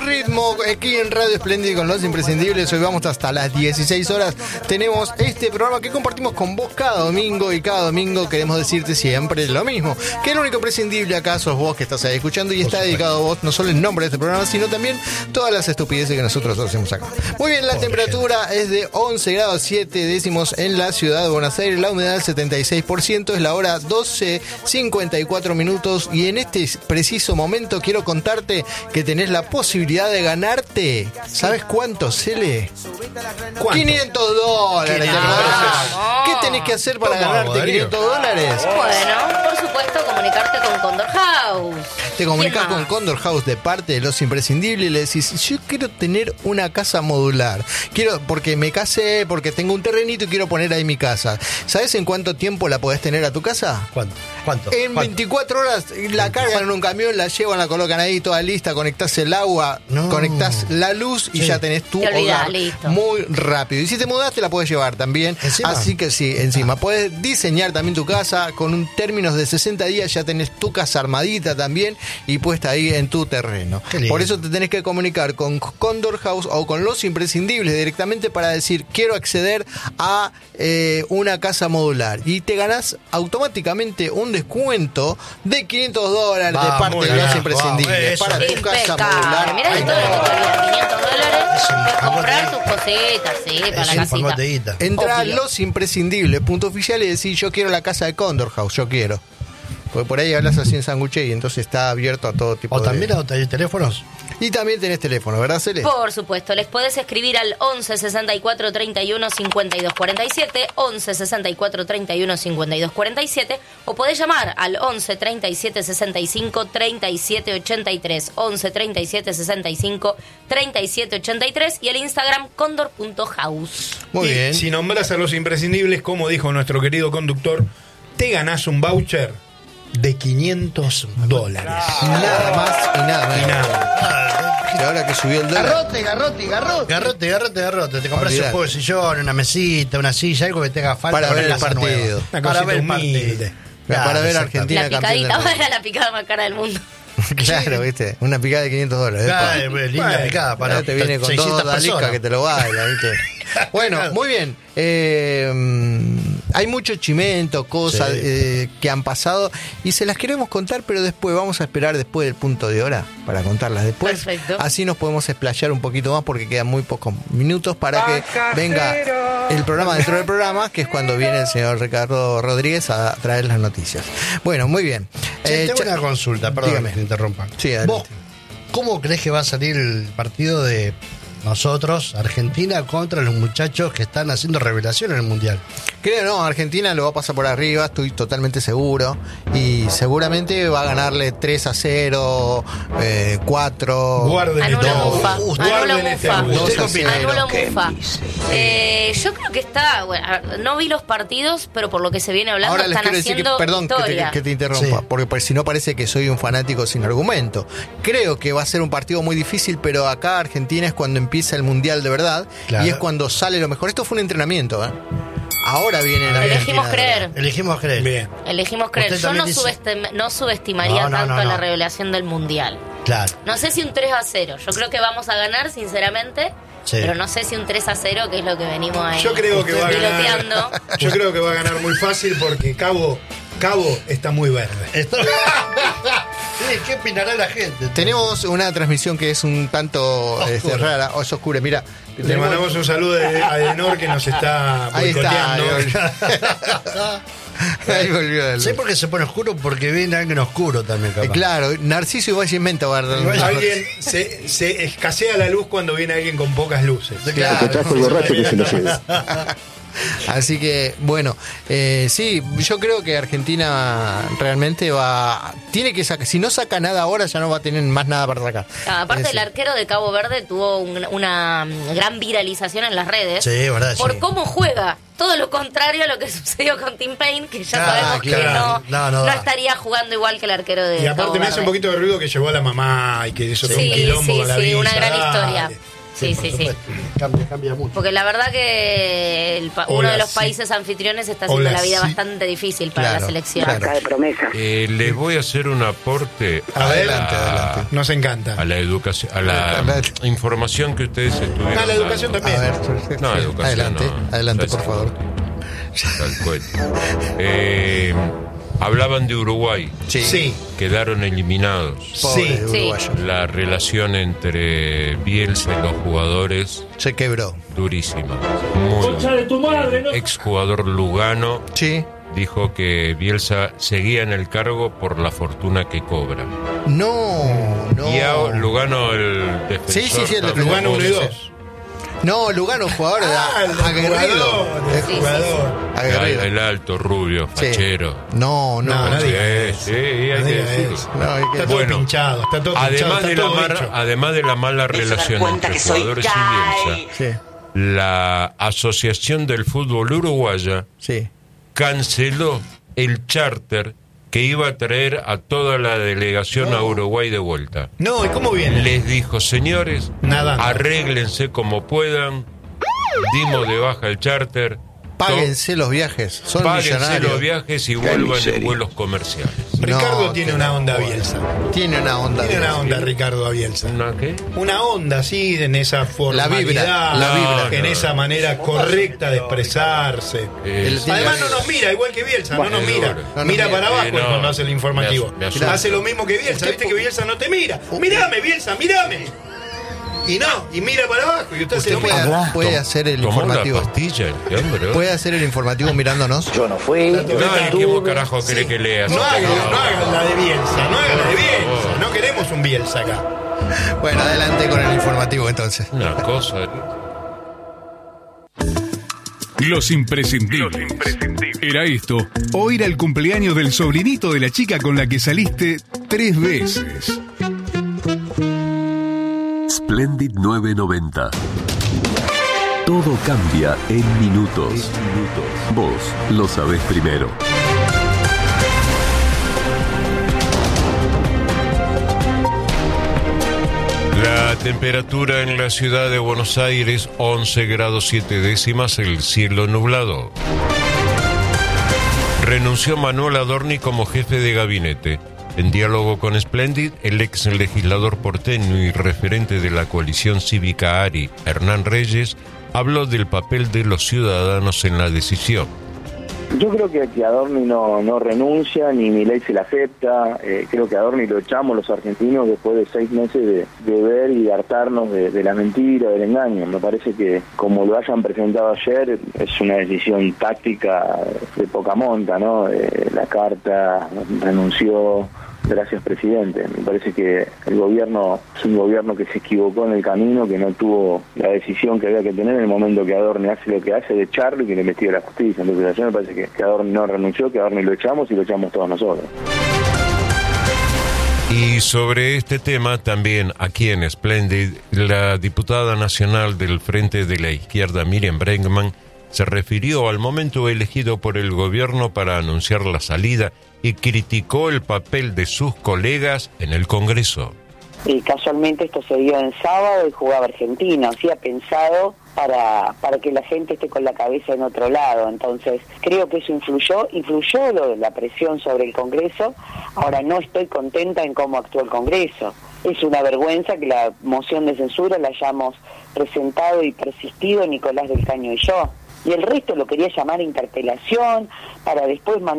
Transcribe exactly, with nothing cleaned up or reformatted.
ritmo aquí en Radio Espléndido con los imprescindibles. Hoy vamos hasta las dieciséis horas. Tenemos este programa que compartimos con vos cada domingo y cada domingo queremos decirte siempre lo mismo, que el único imprescindible acá sos vos que estás ahí escuchando y está dedicado a vos no solo el nombre de este programa, sino también todas las estupideces que nosotros hacemos acá. Muy bien, la Pobre temperatura gente. es de once grados siete décimos en la ciudad de Buenos Aires, la humedad del setenta y seis por ciento, es la hora doce cincuenta y cuatro minutos y en este preciso momento quiero contarte que tenés la posibilidad de ganarte, ¿sabes cuánto, Cele? ¿Cuánto? quinientos dólares. Ah, ¿Qué tenés que hacer para ganarte quinientos dólares? Bueno, por supuesto, comunicarte con Condor House. Te comunicas con Condor House de parte de los imprescindibles y le decís, yo quiero tener una casa modular. Quiero, porque me casé, porque tengo un terrenito y quiero poner ahí mi casa. ¿Sabes en cuánto tiempo la podés tener a tu casa? ¿Cuánto? ¿Cuánto? En ¿Cuánto? veinticuatro horas la cargan en un camión, la llevan, la colocan ahí toda lista, conectás el agua, no. conectás la luz y sí. ya tenés tu olvidás, hogar listo. muy rápido. Y si te mudaste la podés llevar también. ¿Encima? Así que sí, encima. Podés diseñar también tu casa con un términos de sesenta días, ya tenés tu casa armadita también y puesta ahí en tu terreno. Por eso te tenés que comunicar con Condor House o con los imprescindibles directamente para decir, quiero acceder a eh, una casa modular. Y te ganás automáticamente un descuento de quinientos dólares Va, de parte de los bien, imprescindibles va, para tu Impecable. casa modular. Mirá que todo lo que te olvida, quinientos dólares, puedes comprar tus cositas, sí, para la casita. Entra a Obvio. los imprescindibles punto oficial y decís, yo quiero la casa de Condor House, yo quiero. Porque por ahí hablas así en sanguche y entonces está abierto a todo tipo ¿O de... también hay teléfonos? Y también tenés teléfono, ¿verdad, Cele? Por supuesto, les podés escribir al once sesenta y cuatro treinta y uno cincuenta y dos cuarenta y siete, once sesenta y cuatro treinta y uno cincuenta y dos cuarenta y siete, o podés llamar al once treinta y siete sesenta y cinco treinta y siete ochenta y tres, once treinta y siete sesenta y cinco treinta y siete ochenta y tres y el Instagram condor punto house. Muy y bien. Si nombras a los imprescindibles, como dijo nuestro querido conductor, te ganás un voucher de quinientos dólares. Nada más y nada menos. Y nada. Y ahora que subió el dólar... Garrote, garrote, garrote. Garrote, garrote, garrote. Te compras Olvidate. un juego de sillón, una mesita, una silla, algo que te haga falta Para ver el casa partido. nueva. Una Para cosita ver el humilde. partido. Para Claro, ver exacto. Argentina La campeón del picadita mundo. era la picada más cara del mundo. Claro, viste, una picada de quinientos dólares. Claro, Epa. linda Bueno, picada para Ahora te viene con seiscientas dos daliscas personas. que te lo baila, ¿viste? Bueno, muy bien. Eh, hay mucho chimento, cosas Sí. eh, que han pasado y se las queremos contar, pero después vamos a esperar después del punto de hora para contarlas después. Perfecto. Así nos podemos explayar un poquito más porque quedan muy pocos minutos para que venga el programa dentro del programa, que es cuando viene el señor Ricardo Rodríguez a traer las noticias. Bueno, muy bien. Che, Eh, tengo cha- una consulta, perdón Dígame. que te interrumpa. Sí, adelante. ¿Vos cómo crees que va a salir el partido de nosotros, Argentina, contra los muchachos que están haciendo revelación en el Mundial? Creo no, Argentina lo va a pasar por arriba, estoy totalmente seguro. Y seguramente va a ganarle tres a cero, eh, cuatro. Guarden Anulo este Mufa. audio. Anulo Guarden este Mufa. audio. ¿Usted qué opina? Anulo ¿Qué Mufa. Eh, yo creo que está. Bueno, a ver, no vi los partidos, pero por lo que se viene hablando, Ahora les están quiero decir que, haciendo perdón que te, historia. que te interrumpa, Sí. porque pues, si no parece que soy un fanático sin argumento. Creo que va a ser un partido muy difícil, pero acá Argentina es cuando empieza el Mundial de verdad, Claro. y es cuando sale lo mejor. Esto fue un entrenamiento, ¿eh? Ahora viene la Elegimos Argentina, creer. de verdad. Elegimos creer. Bien. Elegimos creer. Usted Yo no, también dice- subestim- no subestimaría No, no, tanto no, no. la revelación del Mundial. Claro. No sé si un tres a cero. Yo creo que vamos a ganar, sinceramente. Sí. Pero no sé si un tres a cero, que es lo que venimos ahí Yo creo que va a piloteando. ganar. Yo creo que va a ganar muy fácil porque Cabo, Cabo está muy verde. Esto- sí, ¿qué opinará la gente? Tenemos una transmisión que es un tanto este, Oscura. rara, o es oscura. Mira, Le tenemos- mandamos un saludo de- a Edenor que nos está Ahí está. boicoteando. Ahí volvió el- ¿Sé por qué se pone oscuro? Porque viene alguien oscuro también, capaz. Eh, Claro, Narciso y Valle Menta va a dar- Alguien se, se escasea la luz cuando viene alguien con pocas luces. Claro. Que trajo el borracho que se lo lleve. Así que, bueno, eh, sí, yo creo que Argentina realmente va. Tiene que sacar. Si no saca nada ahora, ya no va a tener más nada para sacar. Ah, aparte, Es el decir, arquero de Cabo Verde tuvo un- una gran viralización en las redes. Sí, verdad, Por sí. cómo juega. Todo lo contrario a lo que sucedió con Tim Payne, que ya Ah, sabemos que claro. no, No, no no da. estaría jugando igual que el arquero de Y aparte Cabo me hace un Verde. poquito de ruido que llevó a la mamá y que eso fue Sí, un quilombo sí, con la sí, visa. una gran Dale. historia. Sí, sí, sí. Cambia, cambia mucho. Porque la verdad que el pa- uno Hola, de los sí. países anfitriones está haciendo Hola, la vida sí. bastante difícil para Claro, la selección. claro. Acá de promesa. Eh, les voy a hacer un aporte a, Adelante, la, adelante. Nos encanta. a la educación, a la Adelante. información que ustedes estuvieron Ah, la educación dando. también. A ver, No, educación adelante, no. adelante, Ya por está. favor. Al cohete. Eh, hablaban de Uruguay, Sí. Sí, quedaron eliminados. Pobre Sí. uruguayo. La relación entre Bielsa y los jugadores, Se quebró. durísima. Muy exjugador Lugano Sí. dijo que Bielsa seguía en el cargo por la fortuna que cobra. No, no. Y a Lugano, el defensor. Sí, sí, sí, el defensor. Lugano uno y Sí. dos. No, Lugano, jugador de Ah, el aguerrido. jugador, el Sí, sí, jugador. sí. Aguerrido. El, el alto, rubio, Sí. fachero. No, no. No, nadie. Sí, sí, hay No que diga decirlo. eso. No, hay que- Está todo Bueno, pinchado, está todo pinchado, Además está de, la todo mar- hecho. además de la mala relación entre jugadores y Bielsa, Sí, la Asociación del Fútbol Uruguaya sí. canceló el charter que iba a traer a toda la delegación a Uruguay de vuelta. No, ¿y cómo viene? Les dijo, señores, Nada. arréglense como puedan, dimos de baja el charter, Páguense los viajes. Son páguense millonarios. los viajes y vuelvan en vuelos comerciales. Ricardo No, tiene que una no onda puedo. Bielsa. Tiene una onda. Tiene una Bielsa. onda Ricardo a Bielsa. ¿Una qué? Una onda, sí, en esa formalidad, vibra, la vibra. en esa manera correcta de expresarse. Eh, El- sí, Además no nos mira, igual que Bielsa, no nos es mira. duro. No nos Mira mira. para abajo Eh, no. cuando hace el informativo. Me as- me asusta. Hace lo mismo que Bielsa, viste que Bielsa no te mira. Mirame, Bielsa, mirame. Y no, y mira para abajo y usted, hace Usted lo mismo. puede, puede hacer el Tomó informativo. la pastilla el hombre. Puede hacer el informativo mirándonos. Yo no fui. No, ¿qué vos carajo cree que leas? No haga, No. no haga la de Bielsa, no haga la de Bielsa. No queremos un Bielsa acá. Bueno, adelante con el informativo entonces. Una cosa. Los imprescindibles. Era esto, o ir al cumpleaños del sobrinito de la chica con la que saliste tres veces. Splendid novecientos noventa. Todo cambia en minutos. Vos lo sabés primero. La temperatura en la ciudad de Buenos Aires, once grados siete décimas, el cielo nublado. Renunció Manuel Adorni como jefe de gabinete. En diálogo con Splendid, el ex legislador porteño y referente de la coalición cívica ARI, Hernán Reyes, habló del papel de los ciudadanos en la decisión. Yo creo que, que Adorni no, no renuncia, ni Milei se la acepta. Eh, creo que Adorni lo echamos los argentinos después de seis meses de, de ver y de hartarnos de, de la mentira, del engaño. Me parece que, como lo hayan presentado ayer, es una decisión táctica de poca monta, ¿no? Eh, la carta renunció. Gracias, presidente. Me parece que el gobierno es un gobierno que se equivocó en el camino, que no tuvo la decisión que había que tener en el momento que Adorni hace lo que hace, de echarlo y que le investigue la justicia. Entonces, ayer me parece que, que Adorni no renunció, que Adorni lo echamos y lo echamos todos nosotros. Y sobre este tema también aquí en Splendid, la diputada nacional del Frente de la Izquierda, Miriam Bregman, se refirió al momento elegido por el gobierno para anunciar la salida y criticó el papel de sus colegas en el Congreso. Y casualmente esto se dio en sábado y jugaba Argentina, o sea, pensado para para que la gente esté con la cabeza en otro lado. Entonces, creo que eso influyó, influyó lo, la presión sobre el Congreso. Ahora no estoy contenta en cómo actuó el Congreso. Es una vergüenza que la moción de censura la hayamos presentado y persistido Nicolás del Caño y yo. Y el resto lo quería llamar interpelación para después mandar